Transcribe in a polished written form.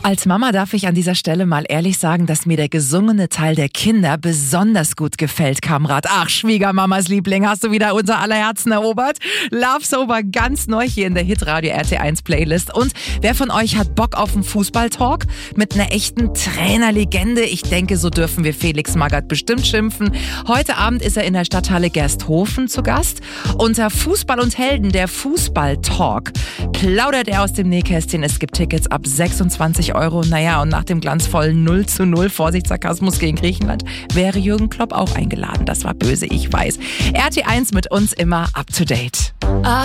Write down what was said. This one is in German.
Als Mama darf ich an dieser Stelle mal ehrlich sagen, dass mir der gesungene Teil der Kinder besonders gut gefällt, Kamrat. Ach, Schwiegermamas Liebling, hast du wieder unser aller Herzen erobert? Love Sober ganz neu hier in der Hitradio RT1 Playlist. Und wer von euch hat Bock auf einen Fußballtalk mit einer echten Trainerlegende? Ich denke, so dürfen wir Felix Magath bestimmt schimpfen. Heute Abend ist er in der Stadthalle Gersthofen zu Gast. Unter Fußball und Helden, der Fußballtalk, plaudert er aus dem Nähkästchen. Es gibt Tickets ab 26 €. Naja, und nach dem glanzvollen 0:0, Vorsicht, Sarkasmus gegen Griechenland, wäre Jürgen Klopp auch eingeladen. Das war böse, ich weiß. RT1 mit uns immer up to date.